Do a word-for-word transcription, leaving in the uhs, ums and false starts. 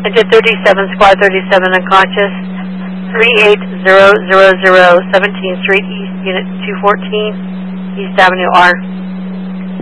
Engine thirty-seven, Squad thirty-seven unconscious. three eight zero zero zero, seventeenth Street East, Unit two fourteen, East Avenue R.